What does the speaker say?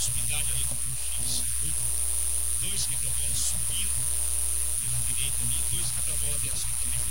hospedagem ali com o X, 2 quebra-molas subindo pela direita ali, 2 quebra-molas descendo também